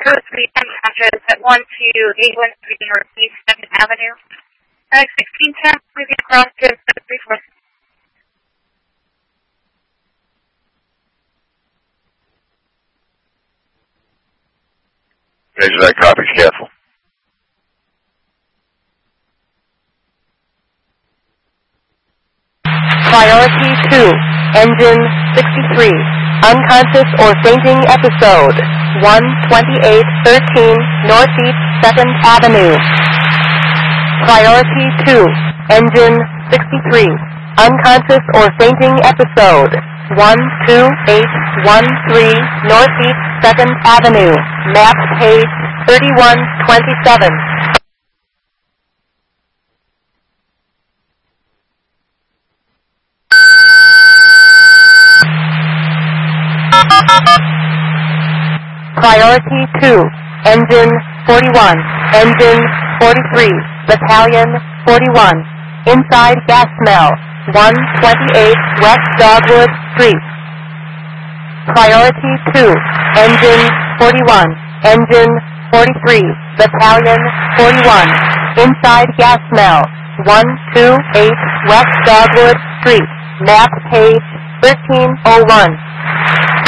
03 address at 12813 Northeast 2nd Avenue. 1610, moving across to 34. Roger that, copy, careful. Priority 2, engine 63, unconscious or fainting episode, 12813 Northeast 2nd Avenue. Priority 2, engine 63, unconscious or fainting episode, 12813 Northeast 2nd Avenue, map page 3127. Priority 2, engine 41, engine 43, battalion 41, inside gas smell, 128 West Dogwood Street. Priority 2, engine 41, engine 43, battalion 41, inside gas smell, 128 West Dogwood Street, map page 1301.